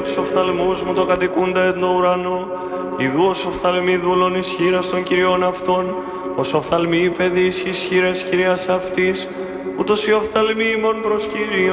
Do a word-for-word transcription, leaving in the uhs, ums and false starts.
τους οφθαλμούς μου το κατοικούντα εν το ουρανό. Ιδού ως οφθαλμοί δούλων ισχύρας των Κυριών αυτών, ως οφθαλμοί παιδείς ισχύρας Κυρίας αυτής, ούτως οι οφθαλμοί ημών προς Κύριον.